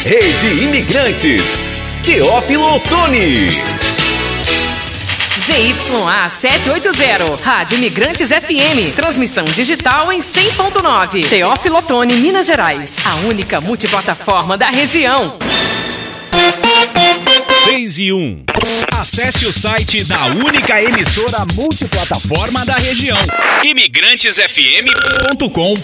Rede Imigrantes. Teófilo Otoni. ZYA 780, Rádio Imigrantes FM, transmissão digital em 100.9. Teófilo Otoni, Minas Gerais, a única multiplataforma da região. 6 e 1. Acesse o site da única emissora multiplataforma da região, imigrantesfm.com.br.